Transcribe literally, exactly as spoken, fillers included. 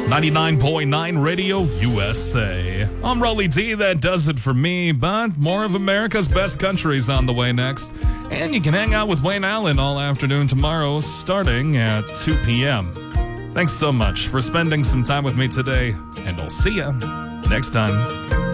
ninety-nine point nine Radio U S A. I'm Raleigh D. That does it for me, but more of America's best countries on the way next. And you can hang out with Wayne Allen all afternoon tomorrow, starting at two p.m. Thanks so much for spending some time with me today, and I'll see you next time.